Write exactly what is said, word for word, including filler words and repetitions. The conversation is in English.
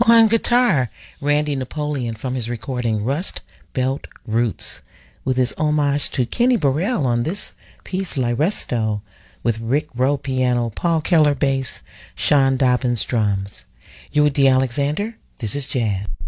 On guitar, Randy Napoleon from his recording Rust Belt Roots, with his homage to Kenny Burrell on this piece La Resto, with Rick Rowe piano, Paul Keller bass, Sean Dobbins drums. You with D. Alexander? This is Jazz.